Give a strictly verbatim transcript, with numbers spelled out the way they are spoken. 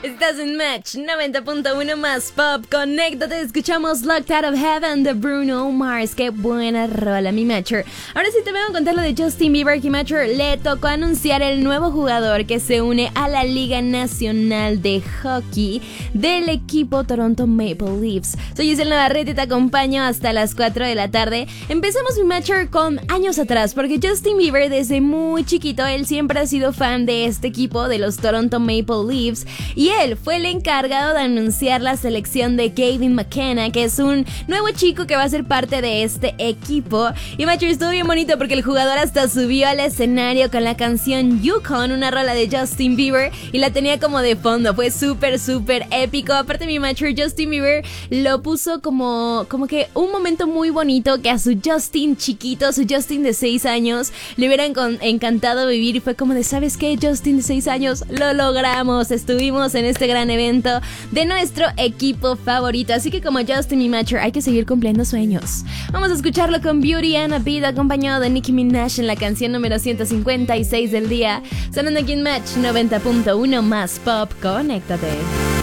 Estás en Match noventa punto uno más Pop. Conéctate, escuchamos Locked Out of Heaven de Bruno Mars. Qué buena rola, mi Matcher. Ahora sí te vengo a contar lo de Justin Bieber, que Matcher le tocó anunciar el nuevo jugador que se une a la Liga Nacional de Hockey del equipo Toronto Maple Leafs. Soy Giselle Navarrete y te acompaño hasta las cuatro de la tarde. Empezamos mi Matcher con años atrás, porque Justin Bieber desde muy chiquito, él siempre ha sido fan de este equipo, de los Toronto Maple Leafs, y él fue el encargado de anunciar la selección de Gavin McKenna, que es un nuevo chico que va a ser parte de este equipo. Y Matcher, estuvo bien bonito porque el jugador hasta subió al escenario con la canción Yukon, una rola de Justin Bieber, y la tenía como de fondo. Fue súper, súper épico. Aparte, mi Matcher, Justin Bieber lo puso como, como que un momento muy bonito que a su Justin chiquito, su Justin de seis años, le hubiera encantado vivir, y fue como de, ¿sabes qué, Justin de seis años? Lo logramos, estuvimos en este gran evento de nuestro equipo favorito. Así que como Justin y Matcher, hay que seguir cumpliendo sueños. Vamos a escucharlo con Beauty and a Beat, acompañado de Nicki Minaj en la canción número ciento cincuenta y seis del día, sonando aquí en Match noventa punto uno más Pop. Conéctate.